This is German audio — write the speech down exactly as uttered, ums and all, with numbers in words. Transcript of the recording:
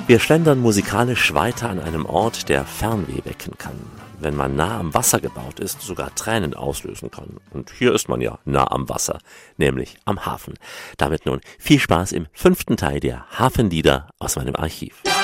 Wir schlendern musikalisch weiter an einem Ort, der Fernweh wecken kann. Wenn man nah am Wasser gebaut ist, sogar Tränen auslösen kann. Und hier ist man ja nah am Wasser, nämlich am Hafen. Damit nun viel Spaß im fünften Teil der Hafenlieder aus meinem Archiv.